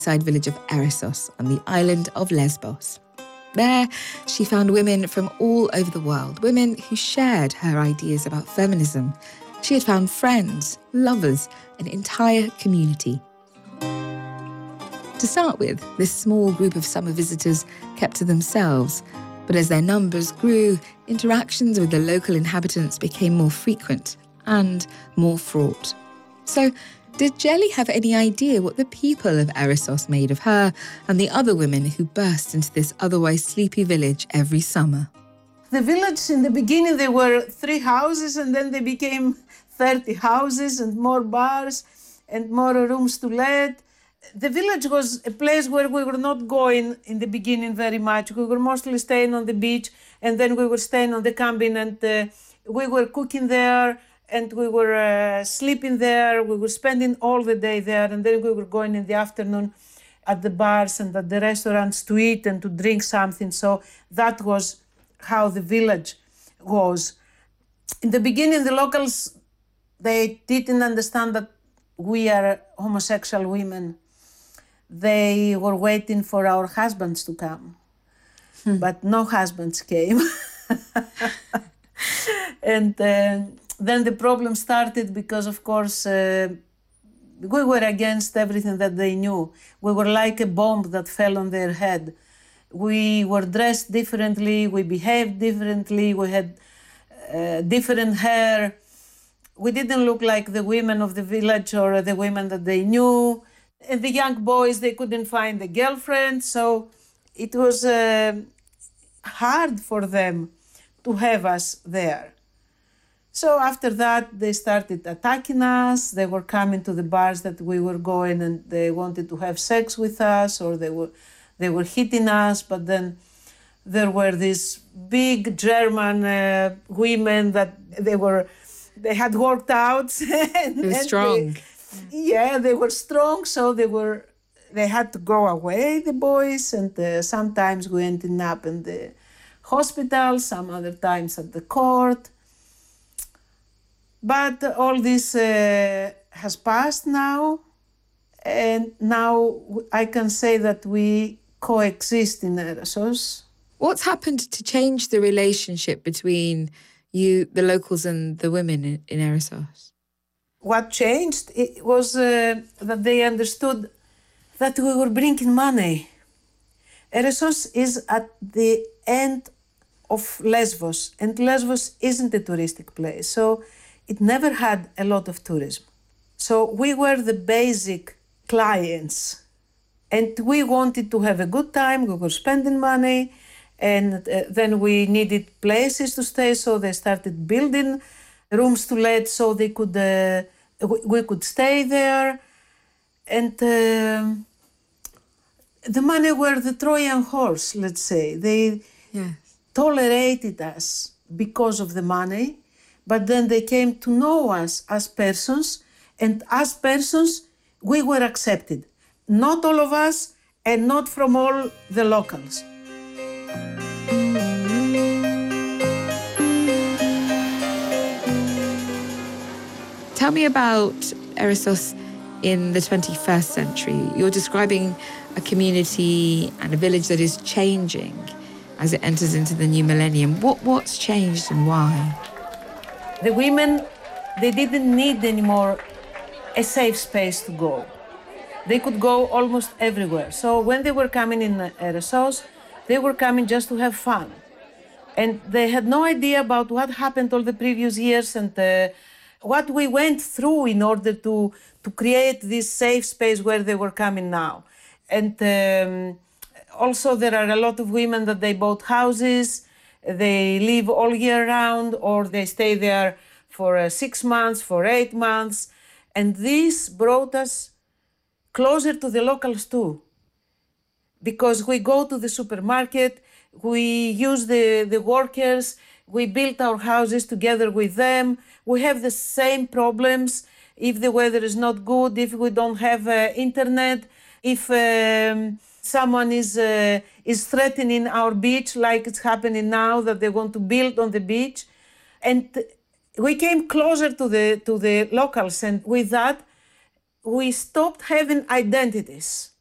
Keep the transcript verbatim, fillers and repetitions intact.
seaside village of Erissos on the island of Lesbos. There, she found women from all over the world, women who shared her ideas about feminism. She had found friends, lovers, an entire community. To start with, this small group of summer visitors kept to themselves, but as their numbers grew, interactions with the local inhabitants became more frequent and more fraught. So, did Jelly have any idea what the people of Erissos made of her and the other women who burst into this otherwise sleepy village every summer? The village, in the beginning, there were three houses, and then they became thirty houses and more bars and more rooms to let. The village was a place where we were not going in the beginning very much. We were mostly staying on the beach, and then we were staying on the camping, and uh, we were cooking there, and we were uh, sleeping there. We were spending all the day there, and then we were going in the afternoon at the bars and at the restaurants to eat and to drink something. So that was how the village was. In the beginning, the locals, they didn't understand that we are homosexual women. They were waiting for our husbands to come, hmm. but no husbands came. And uh, then the problem started because, of course, uh, we were against everything that they knew. We were like a bomb that fell on their head. We were dressed differently, we behaved differently, we had uh, different hair. We didn't look like the women of the village or the women that they knew. And the young boys, they couldn't find a girlfriend, so it was uh, hard for them to have us there. So after that, they started attacking us. They were coming to the bars that we were going, and they wanted to have sex with us, or they were they were hitting us. But then there were these big German uh, women that they were they had worked out. and, they were strong. They, yeah, they were strong, so they were they had to go away, the boys, and uh, sometimes we ended up in the hospital, some other times at the court. But all this uh, has passed now, and now I can say that we coexist in Erissos. What's happened to change the relationship between you, the locals, and the women in, in Erissos? What changed it was uh, that they understood that we were bringing money. Erissos is at the end of Lesbos, and Lesbos isn't a touristic place, so it never had a lot of tourism. So we were the basic clients, and we wanted to have a good time. We were spending money, and uh, then we needed places to stay, so they started building rooms to let so they could uh, we, we could stay there. And uh, the money were the Trojan horse, let's say. They yes. tolerated us because of the money, but then they came to know us as persons, and as persons, we were accepted. Not all of us, and not from all the locals. Tell me about Erissos in the twenty-first century. You're describing a community and a village that is changing as it enters into the new millennium. What, what's changed and why? The women, they didn't need anymore a safe space to go. They could go almost everywhere. So when they were coming in Erissos, they were coming just to have fun. And they had no idea about what happened all the previous years and uh, what we went through in order to, to create this safe space where they were coming now. And um, also there are a lot of women that they bought houses, they live all year round, or they stay there for uh, six months, for eight months. And this brought us closer to the locals too. Because we go to the supermarket, we use the, the workers, we build our houses together with them. We have the same problems if the weather is not good, if we don't have uh, internet, if um, someone is uh, is threatening our beach, like it's happening now, that they want to build on the beach. And we came closer to the to the locals, and with that, we stopped having identities.